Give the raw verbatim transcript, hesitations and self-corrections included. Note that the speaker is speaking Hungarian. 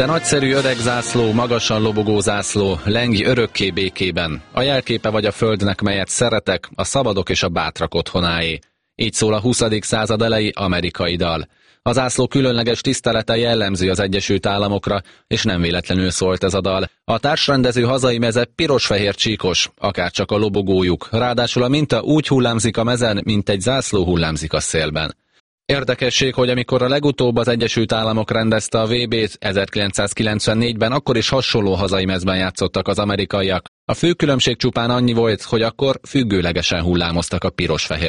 Te nagyszerű öreg zászló, magasan lobogó zászló, lengj örökké békében. A jelképe vagy a földnek, melyet szeretek, a szabadok és a bátrak otthonáé. Így szól a huszadik század elejé amerikai dal. A zászló különleges tisztelete jellemző az Egyesült Államokra, és nem véletlenül szólt ez a dal. A társrendező hazai meze piros-fehér csíkos, akárcsak a lobogójuk, ráadásul a minta úgy hullámzik a mezen, mint egy zászló hullámzik a szélben. Érdekesség, hogy amikor a legutóbb az Egyesült Államok rendezte a vé bét ezerkilencszázkilencvennégyben, akkor is hasonló hazai mezben játszottak az amerikaiak. A fő különbség csupán annyi volt, hogy akkor függőlegesen hullámoztak a piros-fehér